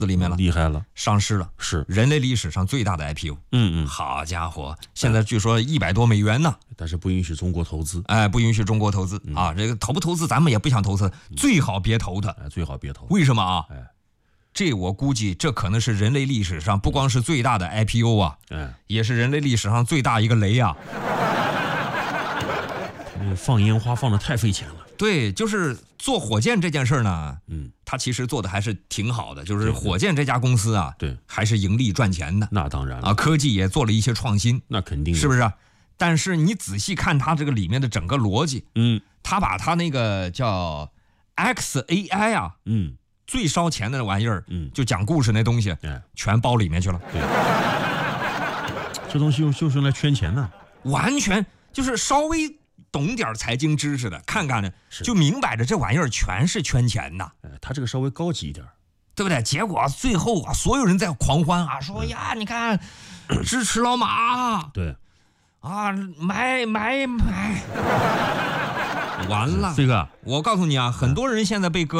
里面了， 厉害了， 上市了， 是人类历史上最大的 IPO。好家伙，现在据说100多美元呢， 但是不允许中国投资， 不允许中国投资啊！这个投不投资咱们也不想投资，最好别投它， 最好别投。 为什么啊？这我估计这可能是人类历史上不光是最大的 IPO 啊，也是人类历史上最大一个雷啊！ 放烟花放得太费钱了。 对，就是做火箭这件事呢，他其实做的还是挺好的，就是火箭这家公司啊， 对， 还是盈利赚钱的。 那当然了啊，科技也做了一些创新， 那肯定是不是？但是你仔细看它这个里面的整个逻辑，他把他那个叫 XAI 啊，最烧钱的那玩意儿，就讲故事那东西，全包里面去了。 对，这东西就是用来圈钱的， 完全就是稍微懂点财经知识的，看看呢，就明摆着这玩意儿全是圈钱的。 他这个稍微高级一点， 对不对？结果最后啊，所有人在狂欢啊，说呀，你看，支持老马， 对， 啊，买，完了， 飞哥， 我告诉你啊，很多人现在被割